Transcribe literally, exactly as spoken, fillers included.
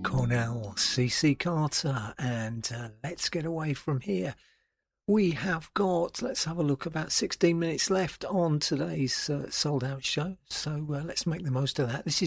Cornell, C C Carter, and uh, let's get away from here. We have got, let's have a look, about sixteen minutes left on today's uh, sold out show, so uh, let's make the most of that. This is